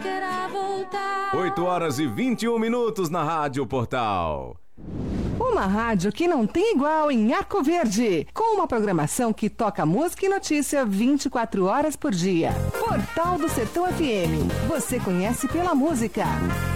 queira voltar. 8h21 na Rádio Portal. Uma rádio que não tem igual em Arco Verde, com uma programação que toca música e notícia 24 horas por dia. Portal do Sertão FM. Você conhece pela música.